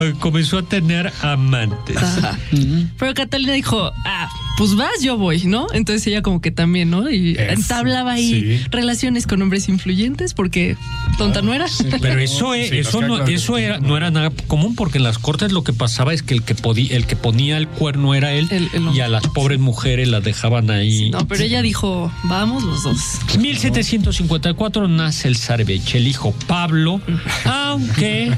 comenzó a tener amantes. Ajá. Pero Catalina dijo, pues vas, yo voy, ¿no? Entonces ella como que también, ¿no? Y entablaba ahí relaciones con hombres influyentes porque tonta no era. Sí, pero eso no era nada común, porque en las cortes lo que pasaba es que el que ponía el cuerno era él, y a las pobres mujeres las dejaban ahí. Sí, no, pero ella dijo, vamos los dos. En 1754 nace el zarebech, el hijo Pablo, aunque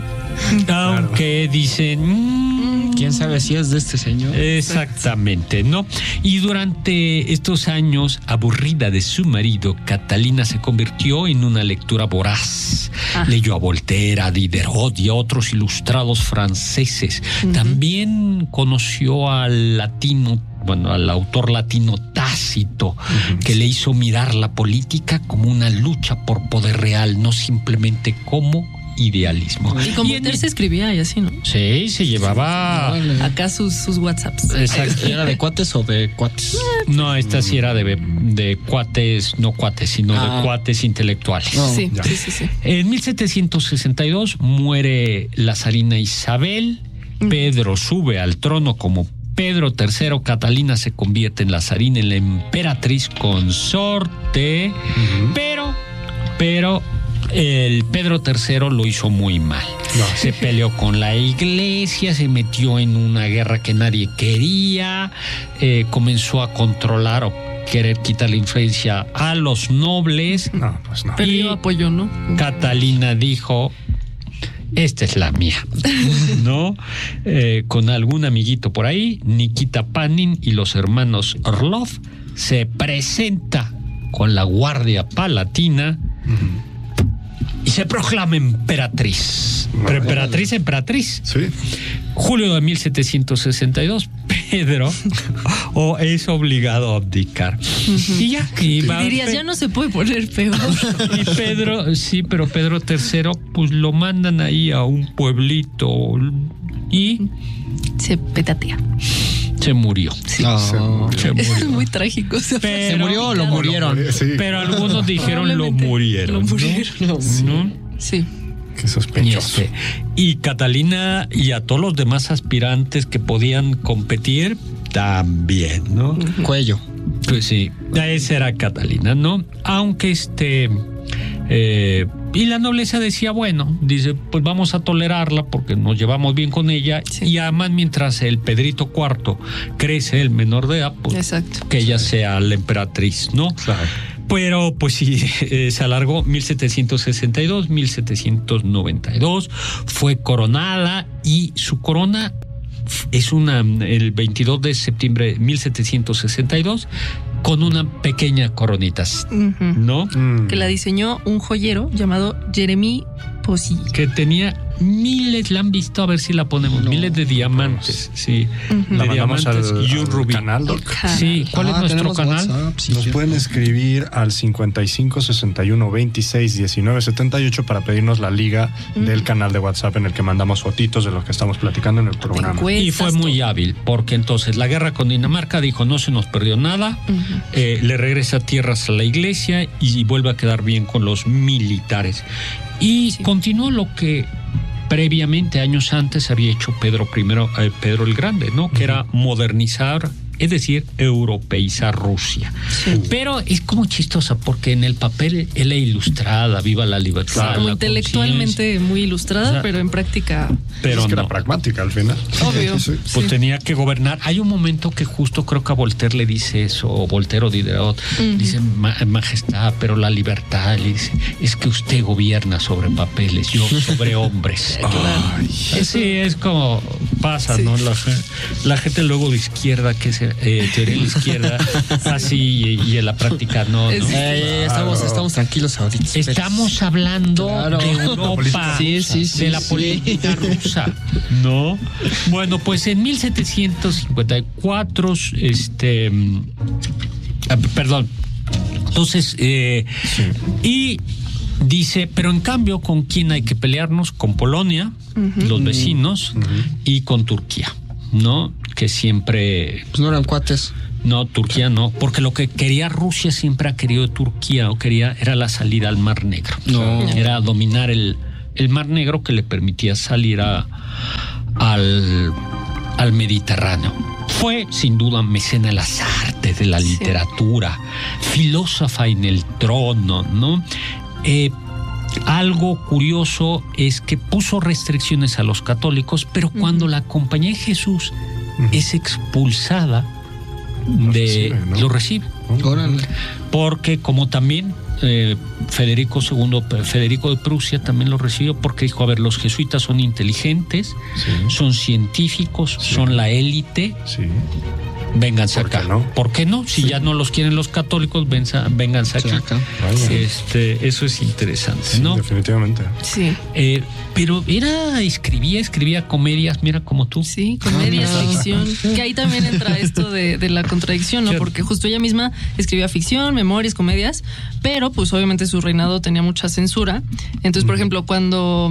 dicen... ¿Quién sabe si es de este señor? Exactamente, ¿no? Y durante estos años, aburrida de su marido, Catalina se convirtió en una lectora voraz. Leyó a Voltaire, a Diderot y a otros ilustrados franceses. También conoció al autor latino Tácito, que le hizo mirar la política como una lucha por poder real, no simplemente como idealismo. Y como Voltaire se escribía y así, ¿no? Sí, se llevaba acá sus WhatsApps. Exacto. ¿Era de cuates o de cuates? No, esta sí era de cuates, no cuates, sino de cuates intelectuales. Sí. En 1762 muere la zarina Isabel. Pedro sube al trono como Pedro III. Catalina se convierte en la zarina, en la emperatriz consorte, pero el Pedro III lo hizo muy mal. Se peleó con la iglesia, se metió en una guerra que nadie quería, comenzó a controlar o querer quitar la influencia a los nobles. No, pues no. Perdió apoyo, ¿no? Catalina dijo, esta es la mía, ¿no? Con algún amiguito por ahí, Nikita Panin y los hermanos Orlov, se presenta con la Guardia Palatina y se proclama emperatriz. Pero emperatriz. Sí. Julio de 1762, Pedro es obligado a abdicar. Y ya. Dirías, ya no se puede poner peor. Y Pedro III, pues lo mandan ahí a un pueblito y se petatea. Se murió. Sí. Se murió. Es muy trágico. ¿Se murió o lo murieron? Sí. Pero algunos dijeron lo murieron. ¿No? Sí. Qué sospechoso. Y Catalina y a todos los demás aspirantes que podían competir también, ¿no? Cuello. Pues sí, esa era Catalina, ¿no? Aunque y la nobleza decía, dice, pues vamos a tolerarla porque nos llevamos bien con ella. Sí. Y además, mientras el Pedrito IV crece, el menor de edad, pues exacto, que ella sea la emperatriz, ¿no? Claro. Pero pues sí, se alargó 1762, 1792, fue coronada y su corona es el 22 de septiembre de 1762 con una pequeña coronita, ¿no? Que la diseñó un joyero llamado Jeremy Posey. Que tenía miles, la han visto, a ver si la ponemos, miles de diamantes, sí. La de diamantes y un rubí. Canal. Sí, ¿cuál es nuestro canal? WhatsApp, sí, Nos pueden escribir al 55 61 26 19 78 para pedirnos la liga del canal de WhatsApp en el que mandamos fotitos de lo que estamos platicando en el programa. Y fue muy hábil, porque entonces la guerra con Dinamarca dijo, no se nos perdió nada, le regresa tierras a la iglesia y vuelve a quedar bien con los militares. Y continuó lo que previamente, años antes, había hecho Pedro el Grande, ¿no? Que era modernizar, es decir, europeizar Rusia. Sí. Pero es como chistosa porque en el papel él es ilustrada, viva la libertad. Como intelectualmente muy ilustrada, pero en práctica. Pero que era pragmática al final. Obvio. Sí. Pues tenía que gobernar. Hay un momento que justo creo que a Voltaire le dice eso, o Voltaire o Diderot, dice, majestad, pero la libertad, le dice, es que usted gobierna sobre papeles, yo sobre hombres. Claro. Sí, es como pasa, ¿no? La gente luego de izquierda que se teoría de la izquierda, así y en la práctica no. Estamos tranquilos ahorita. Estamos hablando de Europa, de la política rusa, ¿no? Bueno, pues en 1754, perdón. Entonces, y dice, pero en cambio, ¿con quién hay que pelearnos? Con Polonia, los vecinos, y con Turquía, ¿no? Que siempre... Pues no eran cuates. No, Turquía no, porque lo que quería Rusia siempre ha querido Turquía, era la salida al Mar Negro. No. Era dominar el Mar Negro, que le permitía salir a al Mediterráneo. Fue sin duda mecena de las artes, de la literatura, filósofa en el trono, ¿no? Algo curioso es que puso restricciones a los católicos, pero cuando la Compañía de Jesús es expulsada, lo recibe. Porque como también Federico de Prusia también lo recibió, porque dijo, a ver, los jesuitas son inteligentes, son científicos, son la élite, vénganse acá. ¿Por qué no? Si ya no los quieren los católicos, vénganse acá. Eso es interesante, ¿no? Definitivamente. Sí. Pero escribía comedias, mira como tú. Sí, comedias, ficción. Que ahí también entra esto de la contradicción, ¿no? Porque justo ella misma escribía ficción, memorias, comedias, pero pues obviamente su reinado tenía mucha censura. Entonces, por ejemplo, cuando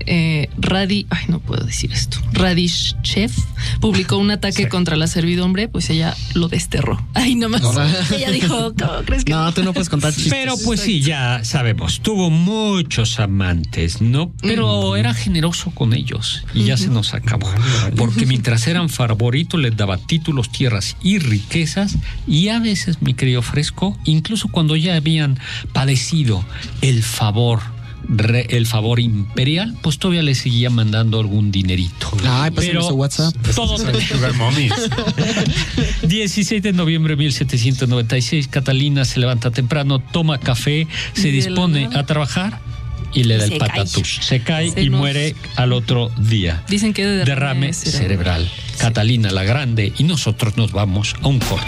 Radishchev publicó un ataque contra la servidumbre, pues ella lo desterró. Ay, nomás. Ella dijo, ¿cómo crees que no? Tú no puedes contar chistes. Pero pues sí, ya sabemos, tuvo muchos amantes, ¿no? Pero era generoso con ellos y ya se nos acabó. Porque mientras eran favoritos les daba títulos, tierras y riquezas, y a veces, mi querido Fresco, incluso cuando ya habían padecido el favor imperial, pues todavía le seguía mandando algún dinerito. Ay, pásame su WhatsApp. Todo Sugar Mommies. 16 de noviembre de 1796, Catalina se levanta temprano, toma café, se dispone a trabajar y le da el patatús. Se cae y muere al otro día. Dicen que de derrame cerebral. Catalina la Grande, y nosotros nos vamos a un corte.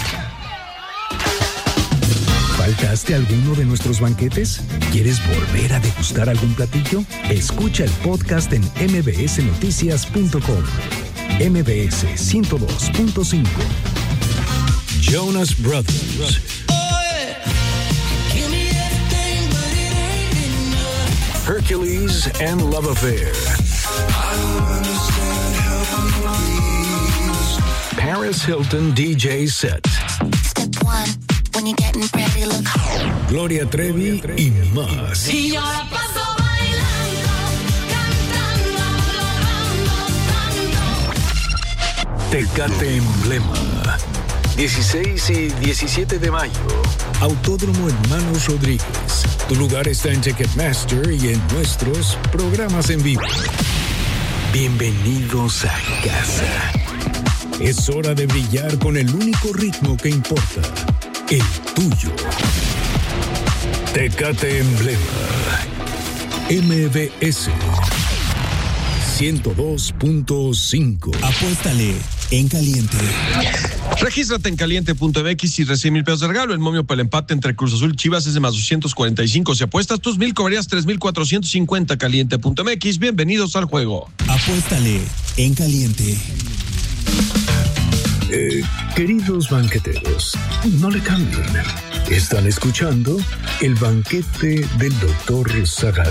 ¿Faltaste a alguno de nuestros banquetes? ¿Quieres volver a degustar algún platillo? Escucha el podcast en mbsnoticias.com. MBS 102.5. Jonas Brothers. Hercules and Love Affair. Paris Hilton DJ set. Step one, when you're getting ready, look. Gloria Trevi y más. Y ahora paso bailando, cantando, adorando tanto. Tecate Emblema. 16 y 17 de mayo. Autódromo Hermanos Rodríguez. Tu lugar está en Ticketmaster y en nuestros programas en vivo. Bienvenidos a casa. Es hora de brillar con el único ritmo que importa, el tuyo. Tecate Emblema. MBS 102.5. Apuéstale en caliente. Regístrate en caliente.mx y recibe 1,000 pesos de regalo. El momio para el empate entre Cruz Azul y Chivas es de más 245. Si apuestas tus 1,000, cobrarías 3,450. Caliente.mx. Bienvenidos al juego. Apuéstale en caliente. Queridos banqueteros, no le cambien. Están escuchando El Banquete del Dr. Zagal.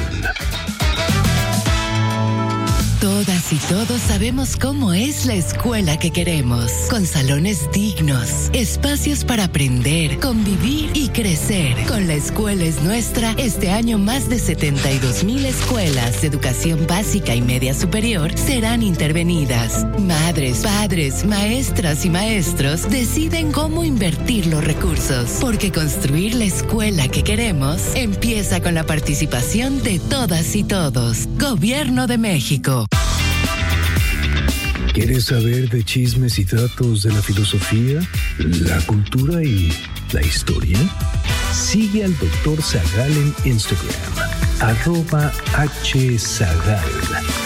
Todas y todos sabemos cómo es la escuela que queremos, con salones dignos, espacios para aprender, convivir y crecer. Con La Escuela es Nuestra, este año más de 72,000 escuelas de educación básica y media superior serán intervenidas. Madres, padres, maestras y maestros deciden cómo invertir los recursos, porque construir la escuela que queremos empieza con la participación de todas y todos. Gobierno de México. ¿Quieres saber de chismes y datos de la filosofía, la cultura y la historia? Sigue al Dr. Zagal en Instagram, @hzagal.